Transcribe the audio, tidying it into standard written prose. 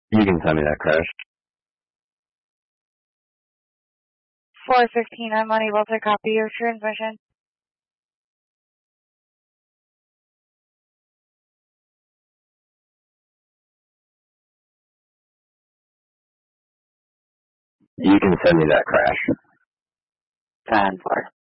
You can send me that crash. 415, I'm unable to copy your transmission. You can send me that crash. 10-4.